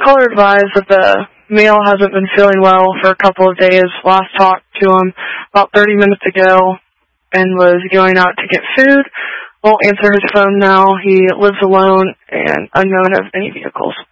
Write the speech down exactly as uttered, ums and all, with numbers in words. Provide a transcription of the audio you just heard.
caller advised that the male hasn't been feeling well for a couple of days. Last talked to him about thirty minutes ago and was going out to get food. Won't answer his phone now. He lives alone and unknown of any vehicles.